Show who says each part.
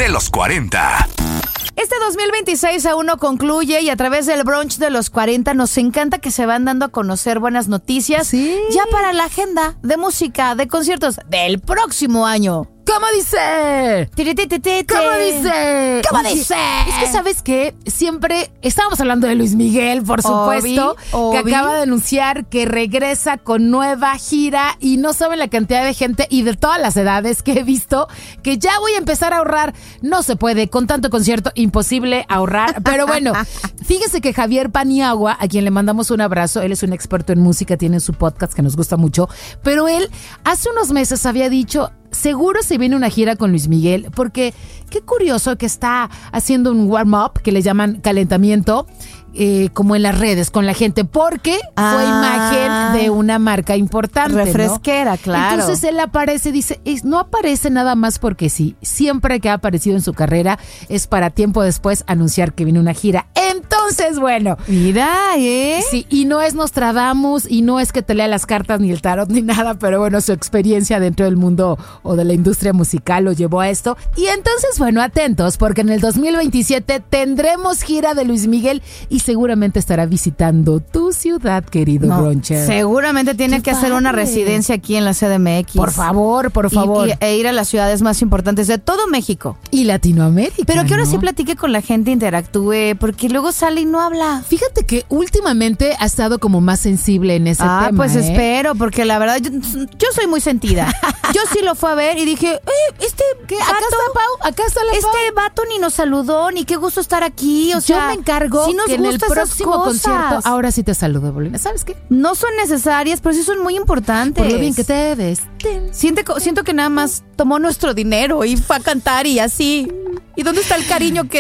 Speaker 1: de los 40.
Speaker 2: Este 2026 aún no concluye y a través del brunch de los 40 nos encanta que se van dando a conocer buenas noticias.
Speaker 3: Sí.
Speaker 2: Ya para la agenda de música, de conciertos del próximo año.
Speaker 3: ¿Cómo dice?
Speaker 2: ¿Cómo dice?
Speaker 3: ¿Cómo dice? Es que, ¿sabes qué? Siempre estábamos hablando de Luis Miguel, por supuesto, que acaba de anunciar que regresa con nueva gira y no saben la cantidad de gente y de todas las edades que he visto que ya voy a empezar a ahorrar. No se puede, con tanto concierto, imposible ahorrar. Pero bueno, fíjese que Javier Paniagua, a quien le mandamos un abrazo, él es un experto en música, tiene su podcast que nos gusta mucho, pero él hace unos meses había dicho... Seguro se viene una gira con Luis Miguel, porque qué curioso que está haciendo un warm-up, que le llaman calentamiento, como en las redes con la gente, porque fue imagen de una marca importante,
Speaker 2: refresquera,
Speaker 3: ¿no?
Speaker 2: claro.
Speaker 3: Entonces él aparece, dice, no aparece nada más porque sí. Siempre que ha aparecido en su carrera es para tiempo después anunciar que viene una gira. Entonces, bueno.
Speaker 2: Mira,
Speaker 3: Sí, y no es Nostradamus, y no es que te lea las cartas ni el tarot ni nada, pero bueno, su experiencia dentro del mundo o de la industria musical lo llevó a esto. Y entonces, bueno, atentos, porque en el 2027 tendremos gira de Luis Miguel y seguramente estará visitando tu ciudad, querido Broncher.
Speaker 2: Seguramente tiene que hacer una residencia aquí en la CDMX.
Speaker 3: Por favor, por favor.
Speaker 2: E ir a las ciudades más importantes de todo México.
Speaker 3: Y Latinoamérica.
Speaker 2: Pero que ahora
Speaker 3: ¿no?
Speaker 2: sí platique con la gente, interactúe, porque luego sale y no habla.
Speaker 3: Fíjate que últimamente ha estado como más sensible en ese tema.
Speaker 2: Pues espero, porque la verdad, yo soy muy sentida. Yo sí lo fue a ver y dije,
Speaker 3: ¿qué? ¿Acá está Pau? ¿Acá está la Pau?
Speaker 2: Este vato ni nos saludó, ni qué gusto estar aquí. O sea,
Speaker 3: yo me encargo
Speaker 2: si nos
Speaker 3: que en el
Speaker 2: gusta
Speaker 3: próximo
Speaker 2: esas
Speaker 3: concierto,
Speaker 2: cosas.
Speaker 3: ahora sí te saludo, Bolina. ¿Sabes qué?
Speaker 2: No son necesarias, pero sí son muy importantes.
Speaker 3: Por lo bien que te ves.
Speaker 2: Siento que nada más tomó nuestro dinero y fue a cantar y así. ¿Y dónde está el cariño que